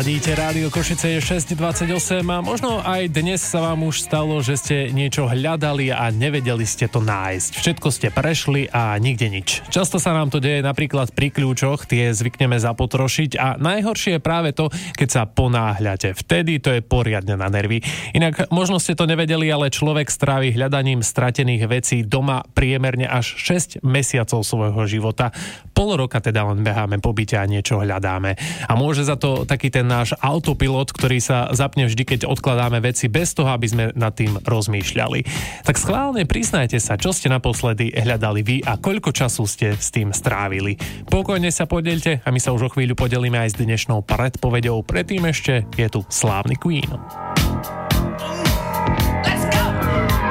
Ladíte Rádio Košice, je 6:28 a možno aj dnes sa vám už stalo, že ste niečo hľadali a nevedeli ste to nájsť. Všetko ste prešli a nikde nič. Často sa nám to deje napríklad pri kľúčoch, tie zvykneme zapotrošiť a najhoršie je práve to, keď sa ponáhľate. Vtedy to je poriadne na nervy. Inak možno ste to nevedeli, ale človek strávi hľadaním stratených vecí doma priemerne až 6 mesiacov svojho života. Pol roka teda len beháme po byte a niečo hľadáme. A môže za to taký ten náš autopilot, ktorý sa zapne vždy, keď odkladáme veci bez toho, aby sme nad tým rozmýšľali. Tak schválne priznajte sa, čo ste naposledy hľadali vy a koľko času ste s tým strávili. Pokojne sa podeľte a my sa už o chvíľu podelíme aj s dnešnou predpovedou. Predtým ešte je tu slávny Queen.